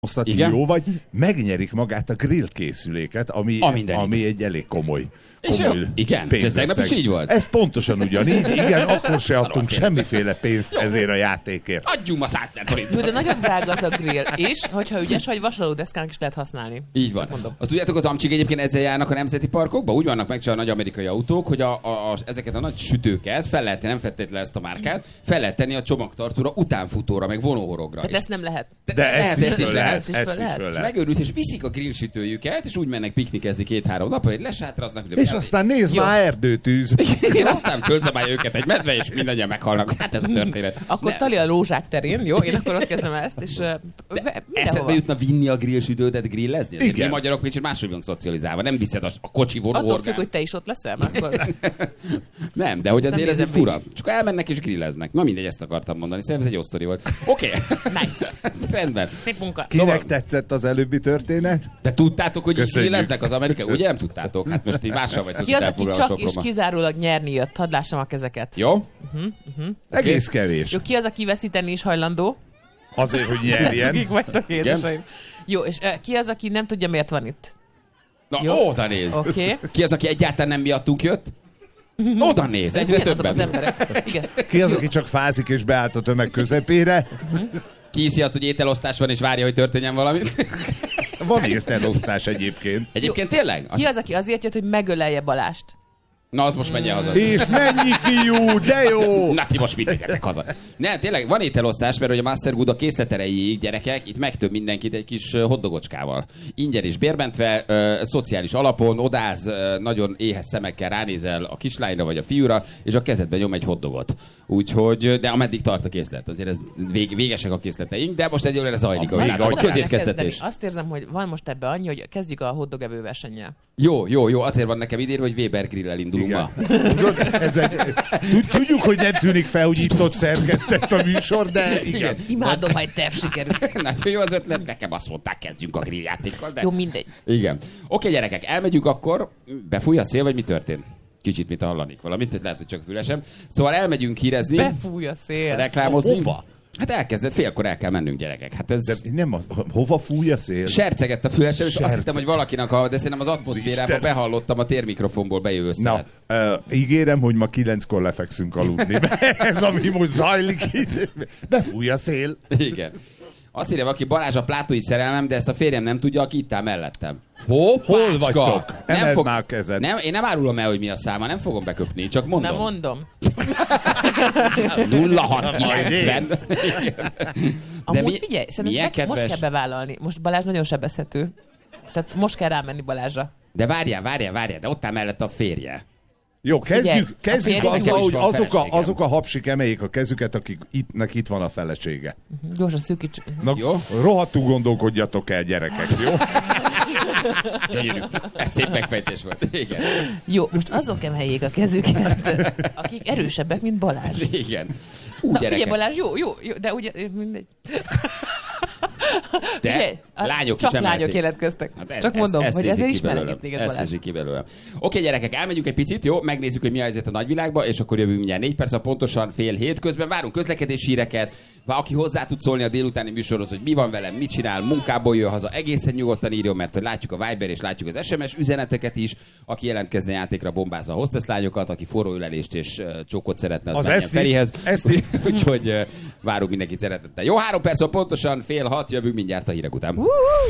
Igen? Jó vagy, megnyerik magát a grill készüléket, ami egy elég komoly igen, és ez tegnap is így volt. Ez pontosan ugyanígy, igen, akkor se adtunk semmiféle pénzt ezért a játékért. Adjunk ma 100 forintot. De nagyon drága az a grill, és hogyha ügyes vagy, vasalódeszkának is lehet használni. Így van. Azt tudjátok, az amcsik egyébként ezzel járnak a nemzeti parkokba? Úgy vannak megcsinálva nagy amerikai autók, hogy ezeket a nagy sütőket fel lehet tenni, nem feltétlenül ezt a márkát, fel lehet tenni a csomagtartóra, utánfutóra, meg vonóhorogra. Tehát ezt nem lehet. De ezt is lehet. És megőrülsz, és viszik a grillsütőjüket, és úgy mennek piknikezni 2-3 napra, hogy lesátraznak. És aztán nézd már erdőtűz. Én aztán fölzabálja őket egy medve, és mindannyian meghalnak. Hát ez a történet. Akkor tali a lózsák terén, jó? Én akkor ott kezdem ezt, és eszedbe jutna vinni a grillsütődet grillezni? Igen. Mi magyarok kicsit máshogy vagyunk szocializálva. Nem viszed a kocsi vonóhorgán. Attól függ, hogy te is ott leszel, akkor... Nem, de hogy azért ez egy fura. Csak elmennek és grilleznek. Na mindegy, ezt akartam mondani. Szerintem ez egy jó sztori volt. Oké. Nice. Rendben. Szép munka. Kinek tetszett az előbbi történet? De tudtátok, hogy grilleznek az amerikai? Ugye nem tudtátok? Hát most így mással vagytok. Ki az, aki csak és kizárólag nyerni jött? Hadd lássam a kezeket. Jó? Egész kevés. Jó, ki az, aki veszíteni is hajlandó? Azért, hogy nyerjen. Akik vagytok édeseim. Jó, és ki az, aki nem tudja, miért van itt? Na, jó? oda néz. Okay. Ki az, aki egyáltalán nem miattunk jött? Oda néz, egyre többen. Az emberek? Igen. Ki az, aki csak fázik és beállt a tömeg közepére? Ki hiszi azt, hogy ételosztás van és várja, hogy történjen valami? Van ételosztás egyébként. Egyébként tényleg? Ki az, aki azért jött, hogy megölelje Balást? Na, az most menjen haza. És mennyi fiú, de jó! Na, ti most mit menjetek haza? Ne, tényleg van ételosztás, mert hogy a Master Good a készlet erejéig, gyerekek, itt megtöbb mindenkit egy kis hoddogocskával. Ingyen és bérmentve, szociális alapon, odáz, nagyon éhes szemekkel ránézel a kislányra vagy a fiúra, és a kezedben nyom egy hoddogot. Úgyhogy, de ameddig tart a készlet, azért ez végesek a készleteink, de most egyelőre zajlik a közétkeztetés. Azt érzem, hogy van most ebbe annyi, hogy kezdjük a hoddogevő versennyel. Jó, azért van nekem idén, hogy Weber Grill-el indulunk ma. Tudjuk, hogy nem tűnik fel, hogy itt-ott szerkesztett a műsor, de igen. Imádom, ha egy terv sikerül. Nagyon jó az ötlet, nekem azt mondták, kezdjünk a grilljátékkal, de... Jó, mindegy. Igen. Oké, gyerekek, elmegyünk akkor, befúj a szél, vagy mi történt? Kicsit mit hallanik valamit, lehet, hogy csak fülesem. Szóval elmegyünk hírezni. Befúj a szél. Reklámozni. Hova? Hát elkezdett, félkor el kell mennünk, gyerekek. Hát ez... De nem az, hova fúj a szél? Sercegett a fülesem, és azt hittem, hogy valakinek de szerintem az atmoszférába behallottam a térmikrofonból bejövő szelet. Na, ígérem, hogy ma 9-kor lefekszünk aludni. Ez, ami most zajlik itt. Befúj a szél. Igen. Azt írja, aki Balázs a plátói szerelmem, de ezt a férjem nem tudja, aki itt áll mellettem. Hol vagytok? Emeld már a kezed. Nem, én nem árulom el, hogy mi a száma, nem fogom beköpni, csak mondom. Nem mondom. 0690. Amúgy figyelj, szerintem most kell bevállalni. Most Balázs nagyon sebezhető. Tehát most kell rámenni Balázsra. De várjál, de ott áll mellett a férje. Jó, kezdjük azzal, hogy azok a hapsik emeljék a kezüket, akiknek itt van a felesége. Gyorsan szűkíts. Na, jó? Rohadtul gondolkodjatok el, gyerekek, jó? Gyönyörű. Ez szép megfejtés volt. Igen. Jó, most azok emeljék a kezüket, akik erősebbek, mint Balázs. Igen. Na, figyelj, Balázs, jó, de ugye mindegy. De figyelj, lányok csak is lányok jelentkeztek. Hát csak mondom, hogy ezért ismerek téged, Balázs. Oké, gyerekek, elmegyünk egy picit, jó? Megnézzük, hogy mi a helyzet a nagyvilágban, és akkor jövünk mindjárt 4 perc, pontosan 6:30. Közben várunk közlekedési híreket, aki hozzá tud szólni a délutáni műsorhoz, hogy mi van velem, mit csinál, munkából jön haza, egészen nyugodtan írjon, mert hogy látjuk a Viber és látjuk az SMS üzeneteket is, aki jelentkezne játékra, bombázza a hostess lányokat, aki forró ülelést és csókot szeretne, az menjen Ferihez. Úgyhogy várunk mindenkit szeretettel. Jó, 3 perc, pontosan 5:30, jövünk mindjárt a hírek után.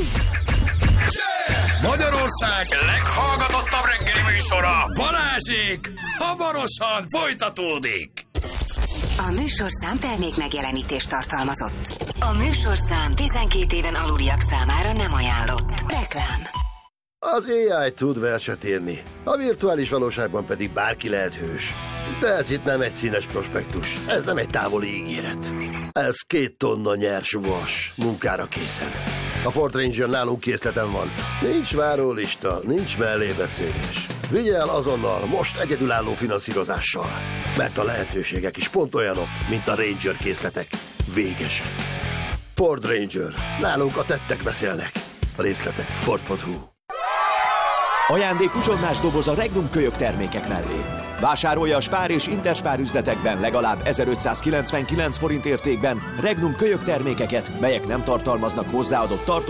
Magyarország leghallgatottabb reggeli műsora, Balázsék, hamarosan folytatódik. A műsorszám termék megjelenítést tartalmazott. A műsorszám 12 éven aluliak számára nem ajánlott. Reklám. Az AI tud verset írni, a virtuális valóságban pedig bárki lehet hős. De ez itt nem egy színes prospektus, ez nem egy távoli ígéret. Ez 2 tonna nyers vas, munkára készen. A Ford Ranger nálunk készleten van. Nincs várólista, nincs mellébeszélés. Vigye el azonnal, most egyedülálló finanszírozással. Mert a lehetőségek is pont olyanok, mint a Ranger készletek. Végesek. Ford Ranger. Nálunk a tettek beszélnek. A részletek Ford.hu. Ajándék uzsonnás doboz a Regnum kölyök termékek mellé. Vásárolja a Spár és Interspár üzletekben legalább 1599 forint értékben Regnum kölyök termékeket, melyek nem tartalmaznak hozzáadott tartósítványt,